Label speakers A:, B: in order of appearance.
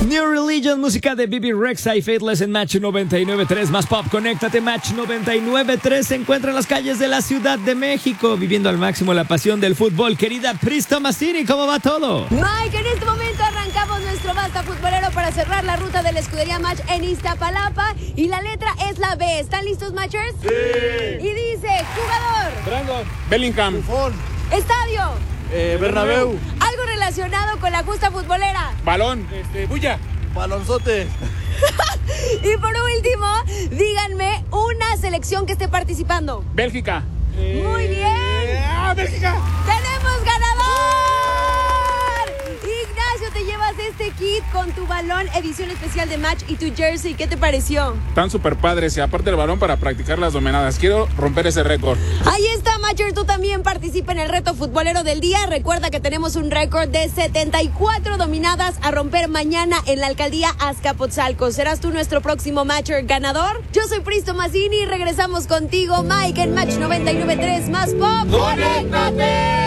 A: New Religion, música de Bibi Rexha y Faithless en Match 99.3. Más pop, conéctate. Match 99.3 se encuentra en las calles de la Ciudad de México, viviendo al máximo la pasión del fútbol. Querida Pris Tomasini, ¿cómo va todo?
B: Mike, en este momento arrancamos nuestro basta futbolero para cerrar la ruta de la escudería Match en Iztapalapa. Y la letra es la B. ¿Están listos, Matchers?
C: Sí.
B: Y dice, jugador.
C: Brandon. Bellingham. Buffon.
B: Estadio.
C: Bernabéu.
B: Algo relacionado con la justa futbolera.
C: Balón. Bulla.
D: Balonzote.
B: Y por último, díganme una selección que esté participando.
C: Bélgica.
B: Muy bien.
C: Bélgica.
B: ¡Tenemos ganador! Ignacio, te llevas este kit con tu balón, edición especial de Match y tu jersey. ¿Qué te pareció?
C: Están súper padres y aparte el balón para practicar las dominadas. Quiero romper ese récord.
B: Ahí está, Matcher. Tú también participa en el reto futbolero del día. Recuerda que tenemos un récord de 74 dominadas a romper mañana en la alcaldía Azcapotzalco. ¿Serás tú nuestro próximo Matcher ganador? Yo soy Pris Tomasini y regresamos contigo, Mike, en Match 99.3 más pop.
C: ¡Conéctate!